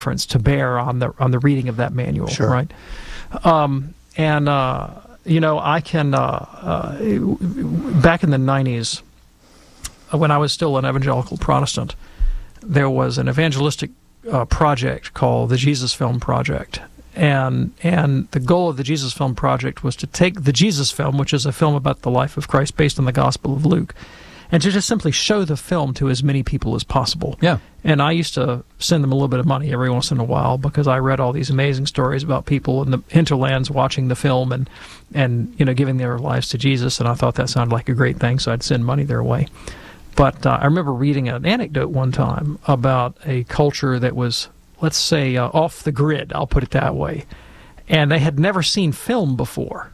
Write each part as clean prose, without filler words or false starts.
to bear on the reading of that manual, Sure. right? I can back in the 90s, when I was still an evangelical Protestant, there was an evangelistic project called the Jesus Film Project. And the goal of the Jesus Film Project was to take the Jesus film, which is a film about the life of Christ based on the Gospel of Luke, and to just simply show the film to as many people as possible. Yeah. And I used to send them a little bit of money every once in a while because I read all these amazing stories about people in the hinterlands watching the film and giving their lives to Jesus, and I thought that sounded like a great thing, so I'd send money their way. But I remember reading an anecdote one time about a culture that was, let's say, off the grid, I'll put it that way, and they had never seen film before.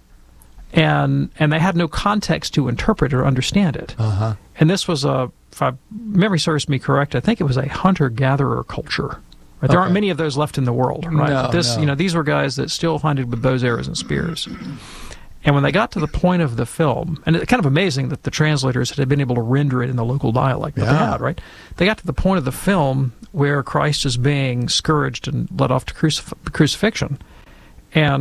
And they had no context to interpret or understand it. Uh-huh. And this was if memory serves me correct, I think it was a hunter-gatherer culture. Right? There aren't many of those left in the world, right? No. These were guys that still hunted with bows, arrows, and spears. And when they got to the point of the film, and it's kind of amazing that the translators had been able to render it in the local dialect that they had, right? They got to the point of the film where Christ is being scourged and led off to crucifixion. And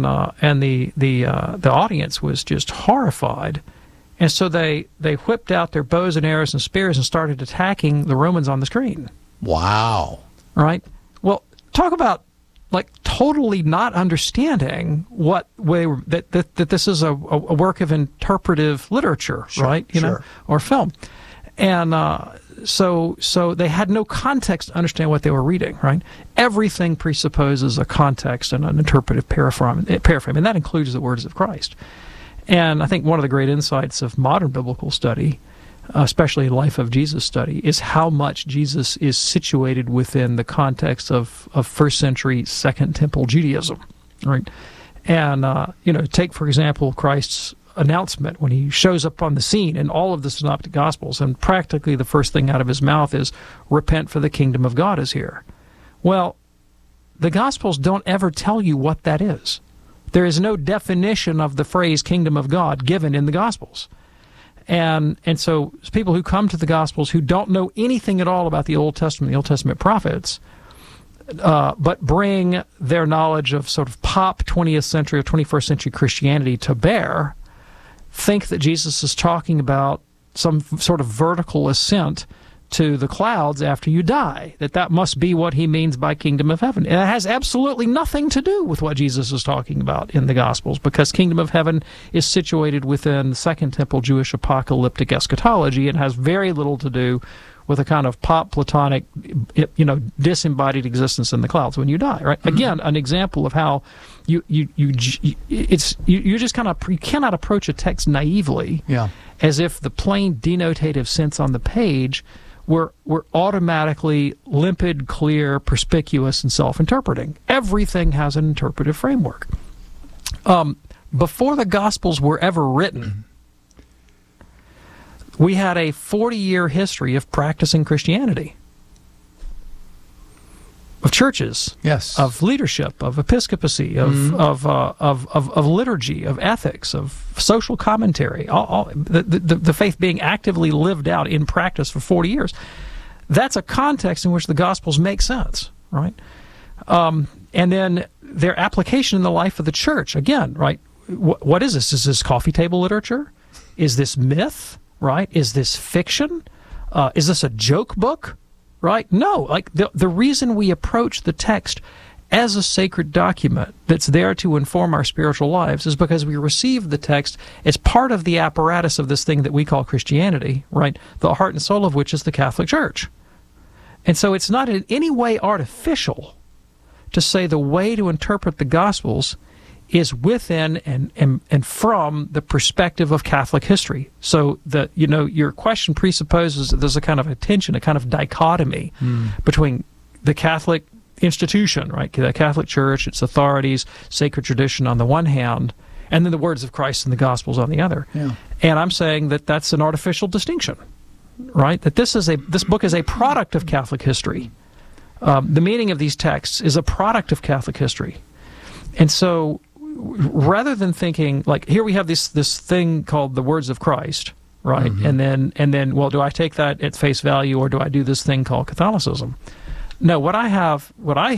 the audience was just horrified, and so they whipped out their bows and arrows and spears and started attacking the Romans on the screen. Wow! Right? Well, talk about like totally not understanding what way that this is a work of interpretive literature, Sure, right? Or film, and so they had no context to understand what they were reading, right? Everything presupposes a context and an interpretive paraframe, and that includes the words of Christ. And I think one of the great insights of modern biblical study, especially Life of Jesus study, is how much Jesus is situated within the context of first century Second Temple Judaism, right? And, take, for example, Christ's announcement when he shows up on the scene in all of the Synoptic Gospels, and practically the first thing out of his mouth is, "Repent, for the kingdom of God is here." Well, the Gospels don't ever tell you what that is. There is no definition of the phrase kingdom of God given in the Gospels. And so people who come to the Gospels who don't know anything at all about the Old Testament, the Old Testament prophets, but bring their knowledge of sort of pop 20th century or 21st century Christianity to bear, think that Jesus is talking about some sort of vertical ascent to the clouds after you die, that must be what he means by kingdom of heaven. And it has absolutely nothing to do with what Jesus is talking about in the Gospels, because kingdom of heaven is situated within the Second Temple Jewish apocalyptic eschatology and has very little to do with a kind of pop Platonic, disembodied existence in the clouds when you die, right? Mm-hmm. Again, an example of how you cannot approach a text naively, as if the plain denotative sense on the page were automatically limpid, clear, perspicuous, and self-interpreting. Everything has an interpretive framework. Before the Gospels were ever written, we had a 40-year history of practicing Christianity, of churches, of leadership, of episcopacy, of liturgy, of ethics, of social commentary, the faith being actively lived out in practice for 40 years. That's a context in which the Gospels make sense, right? And then their application in the life of the church, again, right? What is this? Is this coffee table literature? Is this myth, right? Is this fiction? Is this a joke book? Right? No, like the reason we approach the text as a sacred document that's there to inform our spiritual lives is because we receive the text as part of the apparatus of this thing that we call Christianity, right? The heart and soul of which is the Catholic Church. And so it's not in any way artificial to say the way to interpret the Gospels is within and from the perspective of Catholic history. So your question presupposes that there's a kind of a tension, a kind of dichotomy between the Catholic institution, right? The Catholic Church, its authorities, sacred tradition on the one hand, and then the words of Christ and the Gospels on the other. Yeah. And I'm saying that that's an artificial distinction, right? That this book is a product of Catholic history. The meaning of these texts is a product of Catholic history. And so rather than thinking, like, here we have this thing called the words of Christ, right? Mm-hmm. And then, well, do I take that at face value, or do I do this thing called Catholicism? No, what I